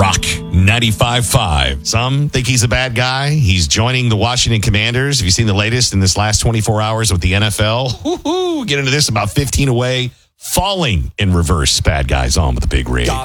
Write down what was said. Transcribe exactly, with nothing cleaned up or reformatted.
Rock ninety-five point five. Some think he's a bad guy. He's joining the Washington Commanders. Have you seen the latest in this last twenty-four hours with the N F L? Woo-hoo. Get into this about fifteen away. Falling in reverse. Bad guys on with the big rig.